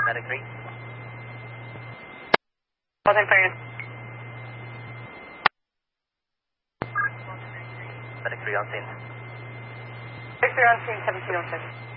Medic 3. Wasn't clear. Medic 3 on scene. Medic 3 on scene, 1706.